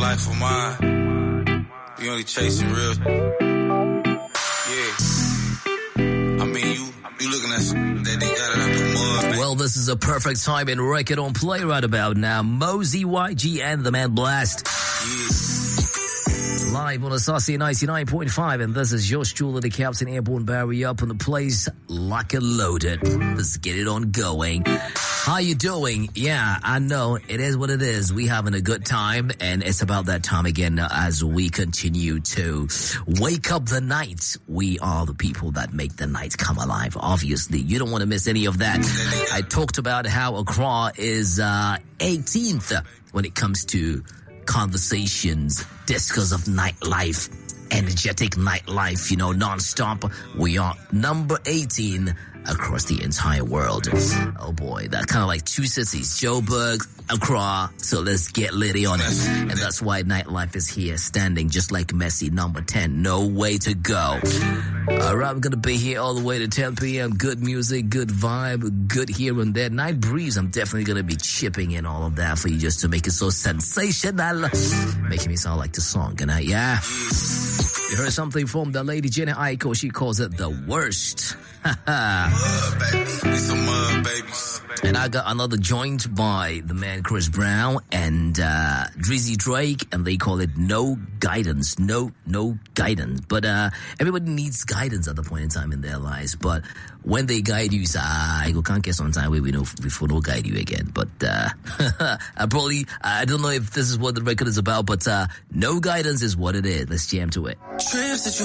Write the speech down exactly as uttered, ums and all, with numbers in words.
life of mine. We only chasing real. Yeah. I mean, you, you looking at that they got it out the mud. Man. Well, this is a perfect time in record on play right about now. Mosey Y G and the Man Blast. Yeah. Live on Asasi ninety-nine point five, and this is yours truly, the Captain Airborne Barry, up on the place, lock and loaded. Let's get it on going. How you doing? Yeah, I know it is what it is. We having a good time, and it's about that time again as we continue to wake up the night. We are the people that make the night come alive. Obviously, you don't want to miss any of that. I talked about how Accra is uh, eighteenth when it comes to conversations, discourse of nightlife, energetic nightlife, you know, non-stop. We are number eighteen across the entire world. Oh boy, that's kind of like two cities, Joburg, Accra. So let's get litty on it. And that's why nightlife is here, standing just like Messi, number ten. No way to go. All right, we're going to be here all the way to ten p.m. Good music, good vibe, good here and there. Night breeze, I'm definitely going to be chipping in all of that for you just to make it so sensational. Making me sound like the song, can I? Yeah. You heard something from the lady Jenny Aiko. She calls it the worst. Mud, baby. Need some mud, babies. And I got another joint by the man Chris Brown and uh, Drizzy Drake, and they call it No Guidance. No, no guidance. But uh, everybody needs guidance at the point in time in their lives. But when they guide you, say, ah, you can't get some time where we know before no guide you again. But uh, I probably, I don't know if this is what the record is about, but uh, no guidance is what it is. Let's jam to it. Trips that you